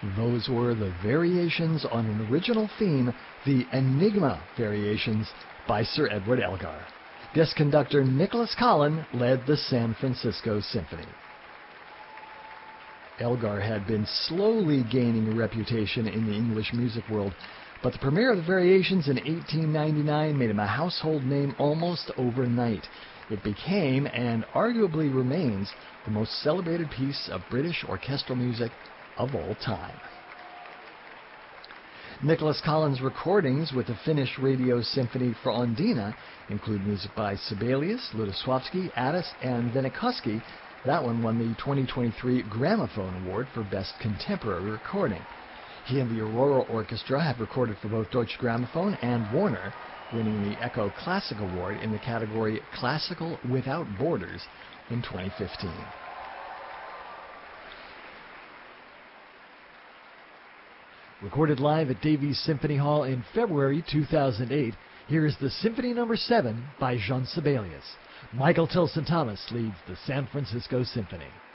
Those were the variations on an original theme, the Enigma Variations by Sir Edward Elgar. Guest conductor Nicholas Collin led the San Francisco Symphony. Elgar had been slowly gaining a reputation in the English music world, but the premiere of the Variations in 1899 made him a household name almost overnight. It became, and arguably remains, the most celebrated piece of British orchestral music of all time. Nicholas Collin's recordings with the Finnish Radio Symphony for Ondina include music by Sibelius, Lutoslawski, Addis, and Venikovsky. That one won the 2023 Gramophone Award for Best Contemporary Recording. He and the Aurora Orchestra have recorded for both Deutsche Grammophon and Warner, winning the Echo Classic Award in the category Classical Without Borders in 2015. Recorded live at Davies Symphony Hall in February 2008, here is the Symphony No. 7 by Jean Sibelius. Michael Tilson Thomas leads the San Francisco Symphony.